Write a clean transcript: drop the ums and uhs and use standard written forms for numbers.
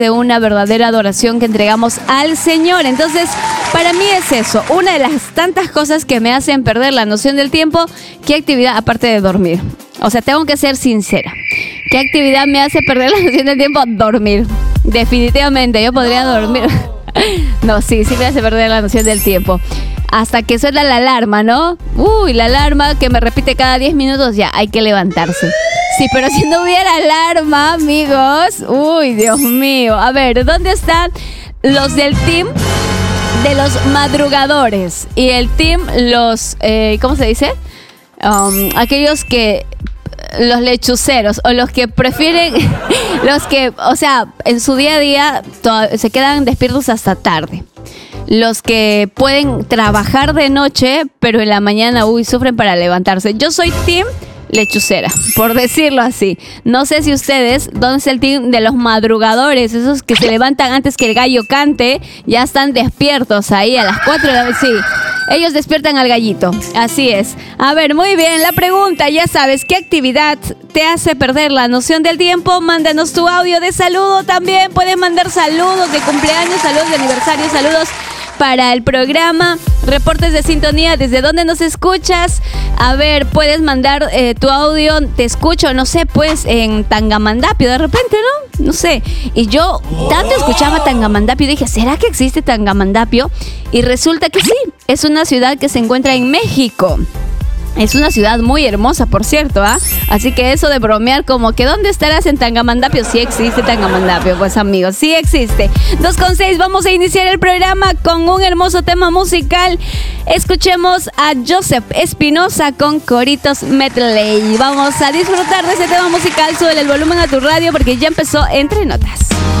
de una verdadera adoración que entregamos al Señor. Entonces, para mí es eso, una de las tantas cosas que me hacen perder la noción del tiempo. ¿Qué actividad aparte de dormir? O sea, tengo que ser sincera. ¿Qué actividad me hace perder la noción del tiempo? Dormir. Definitivamente, yo podría dormir. No, sí me hace perder la noción del tiempo. Hasta que suena la alarma, ¿no? Uy, la alarma que me repite cada 10 minutos, ya, hay que levantarse. Sí, pero si no hubiera alarma, amigos, uy, Dios mío. A ver, ¿dónde están los del team de los madrugadores? Y el team, los, ¿cómo se dice? Aquellos que... Los lechuceros o los que prefieren, los que, o sea, en su día a día se quedan despiertos hasta tarde. Los que pueden trabajar de noche, pero en la mañana, sufren para levantarse. Yo soy team lechucera, por decirlo así. No sé si ustedes, ¿dónde es el team de los madrugadores? Esos que se levantan antes que el gallo cante, ya están despiertos ahí a las 4 de la mañana. Sí, ellos despiertan al gallito, así es. A ver, muy bien, la pregunta, ya sabes, ¿qué actividad te hace perder la noción del tiempo? Mándanos tu audio de saludo también. Puedes mandar saludos de cumpleaños, saludos de aniversario, saludos para el programa, reportes de sintonía, desde dónde nos escuchas. A ver, puedes mandar tu audio, te escucho, no sé, pues en Tangamandapio de repente, ¿no? No sé. Y yo tanto escuchaba Tangamandapio, dije, ¿será que existe Tangamandapio? Y resulta que sí, es una ciudad que se encuentra en México. Es una ciudad muy hermosa, por cierto, ¿ah? Así que eso de bromear como que ¿dónde estarás en Tangamandapio? Sí existe Tangamandapio, pues amigos, sí existe. 2:06, vamos a iniciar el programa con un hermoso tema musical. Escuchemos a Joseph Espinosa con Coritos Medley. Vamos a disfrutar de ese tema musical. Súbele el volumen a tu radio porque ya empezó Entre Notas.